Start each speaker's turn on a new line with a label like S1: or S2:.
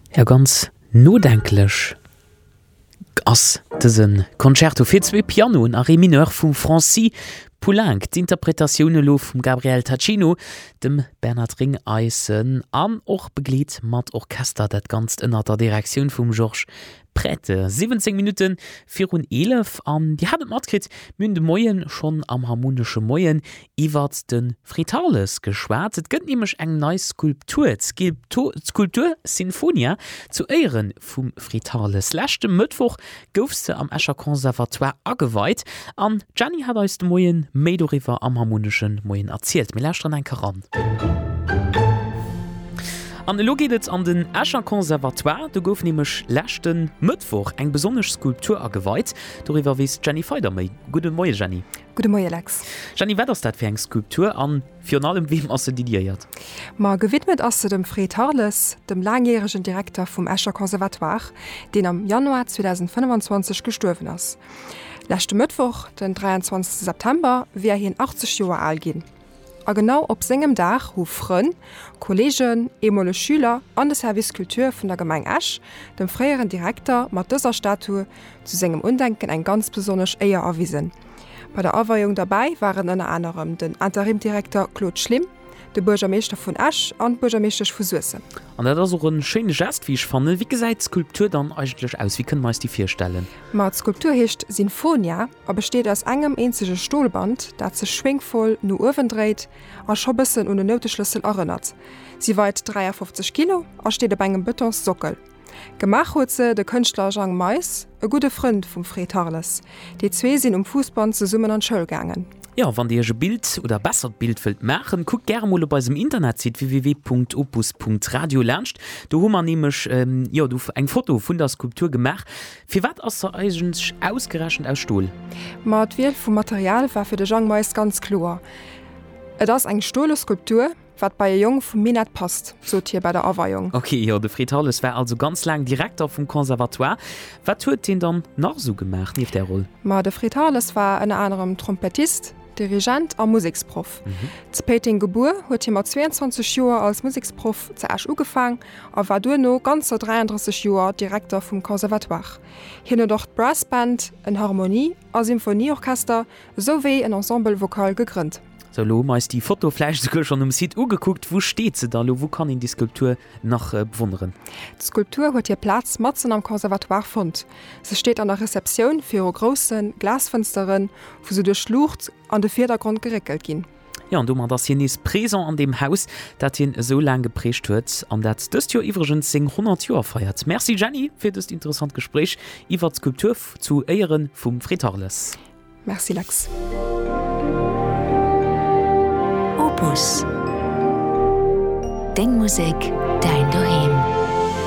S1: Ja, ganz nodenklich ass dësen Konzerto fir zwee Piano a Re mineur vum Francis Poulenc, d'Interpretationioune lo vum Gabriel Tacchino, dem Bernhard Ringeisen an och begliet mat Orchester dat ganz ënner der Direktion vum Georges Prete. 17 Minuten 4:11 an die hat matkrit mün de Moien schon am harmonische Moien iwwer den Fritales geschwert. Et gëtt nemech eng neii Skulptur Sinfonia zu Ehren vum Fritales. Lächte Mëttwoch goufste am Escher Konservatoire aweit an Gianni hat aus de Moien Meidoriwer am harmonischen Moien erzielt. Mir lächt an en Karan. An lo gehtet an den Escher Konservatoire, du gouf nemech lächten Mëttwoch eng besonnech Skulptur aweit. Doriwer wies Jenny Feder méi. Gute Moie, Jenny.
S2: Gute Moie, Alex.
S1: Jenny, wetterst dat fir eng Skulptur an fir allem wem asse didiert?
S2: Ma gewidmet asse dem Fred Harles, dem langjährigen Direktor vum Escher Konservatoire, den am Januar 2025 gestorven ass. Lächte Mëttwoch, den 23. September, wie hin 80 Joer alt gin. A genau op segem Dach hu Frën, Kollegien, emole Schüler an de Servicekultur vun der Gemein Esch, dem freieren Direktor mat dëser Statue zu segem Undenken eng ganz besonnech Eier erwiesen. Bei der Aweiung dabei waren ënner anderem den Interimdirektor Claude Schlimm, de Bürgermeister vun Esch an Bürgermeister vu Suisse.
S1: An dat ass een schöne Gest wie ich fanne. Wie gesäit Skulptur dann eigentlich aus? Wie können meist die firstellen?
S2: Mat Skulptur hecht Sinfonia, a besteet aus engem enzege Stohlband, dat ze schwingvoll no Uwen dreht, a Schobessen un den Noteschlüssel erinnert. Sie weit 53 Kilo, a steet op engem Betonsockel. Gemach huet ze de Künstler Jean Mais, e gute Freund vum Fred Harles. Die zwee sinn Fußband ze summen an Schëll gangen.
S1: Ja, wann Dir Bild oder besser Bild wilt machen, guck gerne mal bei dem Internet www.opus.radio lernst. Du hummer nämlich du eng Foto von der Skulptur gemacht. Für wat ass er eigentlich ausgerechnet aus Stuhl?
S2: Mat Wiel vum Material war fir de Jean Mais ganz klar. Et ass eng Stohleskulptur, wat bei Jung vum Minat passt, so hier bei der Aweiung.
S1: Okay, ja, der Fred Harles war also ganz lang Direktor vom Konservatoire. Was huet den dann noch so gemacht, nicht der Rolle?
S2: Ma de Fred Harles war en anderem Trompetist, Dirigent a Musiksprof. Zpäting Gebur huet hi mat 22 Joer als Musiksprof ze Esch ugefang, a war du no ganzer 33 Joer Direktor vum Konservatoire. Hinne doch d Brassband, en Harmonie, a Symphonieorchester sowéi en Ensemblevokal gegrünnt.
S1: So, lo meist die Fotofleisch schon Site ugeguckt, wo steht ze da, wo kann in die Skulptur noch bewundern?
S2: Die Skulptur huet hier Platz Matzen am Konservatoire fund. Se steht an der Rezeption fir o grossen Glasfensteren, wo se durch Lucht an de Vordergrund gerekelt gin.
S1: Ja, und du man das hier is Präsent an dem Haus, dat hin so lang geprecht huet, an dat dëst jo iwwergens 100 Joer feiert. Merci Jenny fir das interessant Gespräch iwwer Skulptur zu Ehren vum Fred Harles.
S2: Merci Lax.
S3: Opus. Denkmusik, dein Daheim.